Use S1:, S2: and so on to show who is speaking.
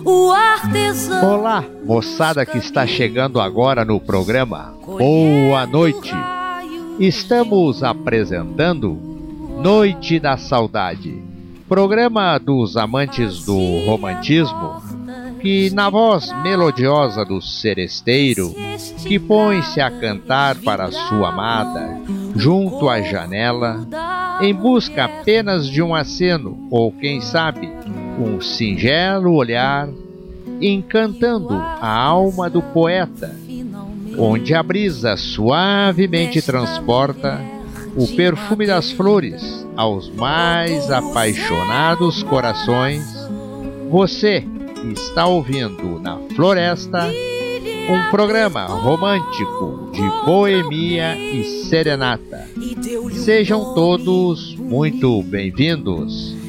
S1: o artesão.
S2: Olá, moçada que está chegando agora no programa. Boa noite. Estamos apresentando Noite da Saudade, programa dos amantes do romantismo, que na voz melodiosa do seresteiro, que põe-se a cantar para sua amada, junto à janela, em busca apenas de um aceno, ou quem sabe, um singelo olhar, encantando a alma do poeta, onde a brisa suavemente transporta o perfume das flores aos mais apaixonados corações. Você está ouvindo na Floresta um programa romântico de boemia e serenata. Sejam todos muito bem-vindos.